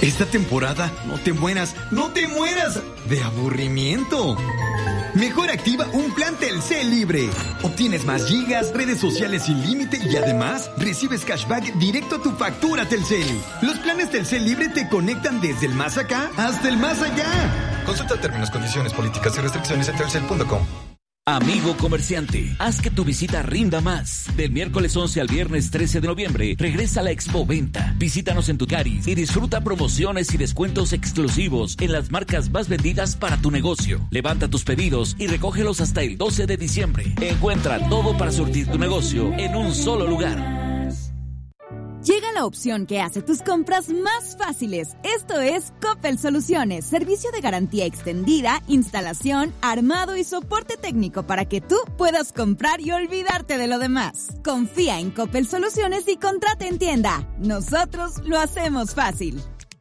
Esta temporada no te mueras de aburrimiento. Mejor activa un plan Telcel libre. Obtienes más gigas, redes sociales sin límite y además recibes cashback directo a tu factura Telcel. Los planes Telcel libre te conectan desde el más acá hasta el más allá. Consulta términos, condiciones, políticas y restricciones en telcel.com. Amigo comerciante, haz que tu visita rinda más. Del miércoles 11 al viernes 13 de noviembre, regresa a la Expo Venta. Visítanos en tu Caris y disfruta promociones y descuentos exclusivos en las marcas más vendidas para tu negocio. Levanta tus pedidos y recógelos hasta el 12 de diciembre. Encuentra todo para surtir tu negocio en un solo lugar. Llega la opción que hace tus compras más fáciles. Esto es Coppel Soluciones, servicio de garantía extendida, instalación, armado y soporte técnico para que tú puedas comprar y olvidarte de lo demás. Confía en Coppel Soluciones y contrata en tienda. Nosotros lo hacemos fácil.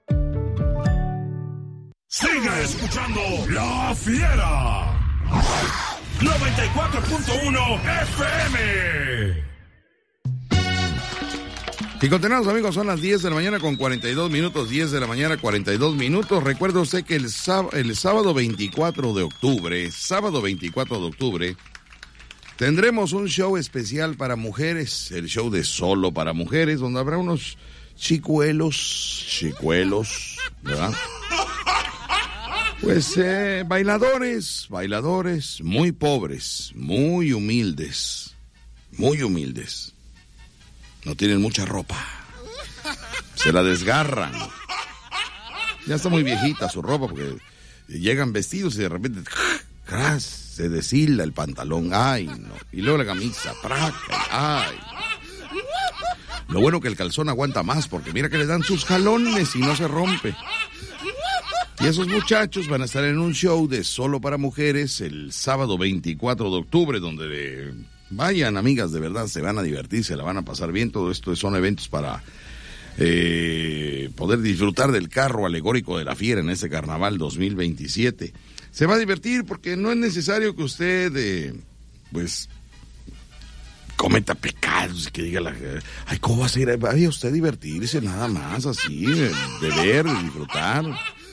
Sigue escuchando La Fiera 94.1 FM. Y continuamos, amigos, son las 10 de la mañana con 42 minutos, 10 de la mañana 42 minutos. Recuerde usted que el sábado 24 de octubre, tendremos un show especial para mujeres, el show de Solo para Mujeres, donde habrá unos chicuelos, ¿verdad? Pues bailadores muy pobres, muy humildes. No tienen mucha ropa. Se la desgarran. Ya está muy viejita su ropa porque llegan vestidos y de repente se deshila el pantalón. Ay, no. Y luego la camisa. Ay. Lo bueno que el calzón aguanta más porque mira que le dan sus jalones y no se rompe. Y esos muchachos van a estar en un show de Solo para Mujeres el sábado 24 de octubre donde... Vayan, amigas, de verdad, se van a divertir, se la van a pasar bien. Todo esto son eventos para poder disfrutar del carro alegórico de la fiera en este carnaval 2027. Se va a divertir porque no es necesario que usted, cometa pecados y que diga ay, ¿cómo va a ser? Vaya usted a divertirse nada más, así, de ver, de disfrutar.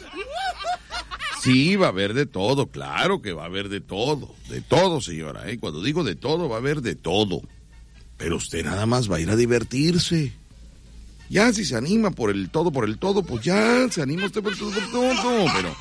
Sí, va a haber de todo, claro que va a haber de todo, señora, Cuando digo de todo, va a haber de todo, pero usted nada más va a ir a divertirse. Ya, si se anima por el todo, pues ya, se anima usted por todo, pero...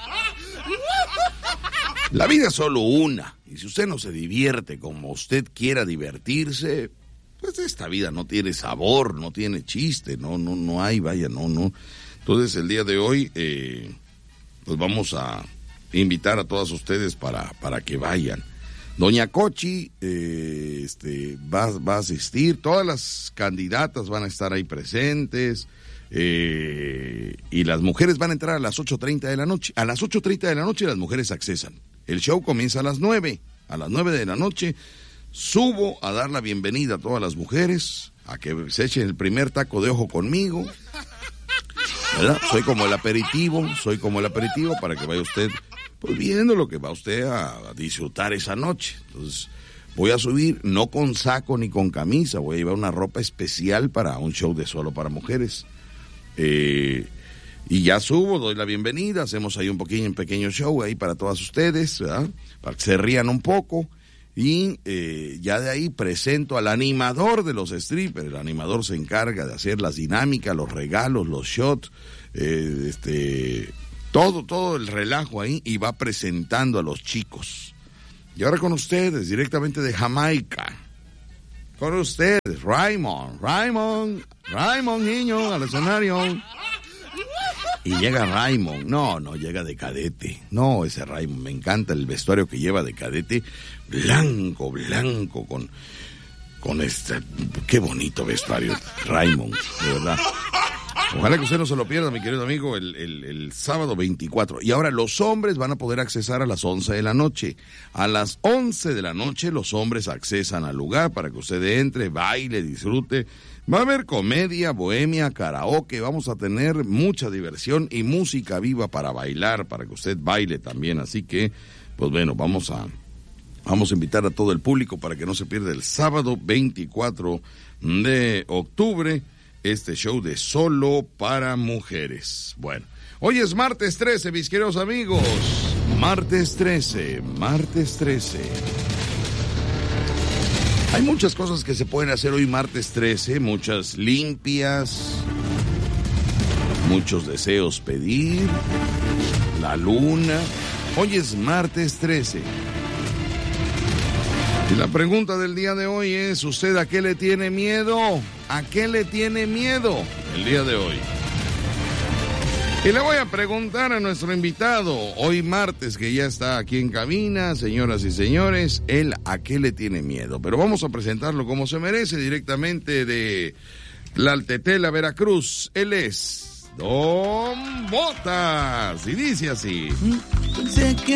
La vida es solo una, y si usted no se divierte como usted quiera divertirse, pues esta vida no tiene sabor, no tiene chiste, no hay, vaya, no. Entonces, el día de hoy... pues vamos a invitar a todas ustedes para que vayan. Doña Cochi va a asistir, todas las candidatas van a estar ahí presentes, y las mujeres van a entrar a las 8:30 de la noche. A las 8:30 de la noche las mujeres accesan. El show comienza a las 9. A las 9 de la noche subo a dar la bienvenida a todas las mujeres, a que se echen el primer taco de ojo conmigo. ¿Verdad? Soy como el aperitivo para que vaya usted pues viendo lo que va usted a disfrutar esa noche. Entonces voy a subir no con saco ni con camisa, voy a llevar una ropa especial para un show de Solo para Mujeres. Y ya subo, doy la bienvenida, hacemos ahí un pequeño show ahí para todas ustedes, ¿verdad? Para que se rían un poco. Y ya de ahí presento al animador de los strippers. El animador se encarga de hacer las dinámicas, los regalos, los shots, todo el relajo ahí, y va presentando a los chicos. Y ahora con ustedes, directamente de Jamaica, con ustedes, Raymond, niño, al escenario. Y llega Raymond, no llega de cadete, no, ese Raymond, me encanta el vestuario que lleva de cadete, blanco, con qué bonito vestuario, Raymond, de verdad. Ojalá que usted no se lo pierda, mi querido amigo, el sábado 24. Y ahora los hombres van a poder accesar a las 11 de la noche. A las 11 de la noche los hombres accesan al lugar para que usted entre, baile, disfrute. Va a haber comedia, bohemia, karaoke, vamos a tener mucha diversión y música viva para bailar, para que usted baile también. Así que, pues bueno, vamos a invitar a todo el público para que no se pierda el sábado 24 de octubre. este show de Solo para Mujeres. Bueno, hoy es martes 13, mis queridos amigos. Martes 13. Hay muchas cosas que se pueden hacer hoy martes 13, muchas limpias, muchos deseos pedir, la luna. Hoy es martes 13. Y la pregunta del día de hoy es, ¿usted a qué le tiene miedo? ¿A qué le tiene miedo el día de hoy? Y le voy a preguntar a nuestro invitado, hoy martes, que ya está aquí en cabina, señoras y señores, él a qué le tiene miedo. Pero vamos a presentarlo como se merece, directamente de Tlaltetela, Veracruz. Él es Don Botas, y dice así.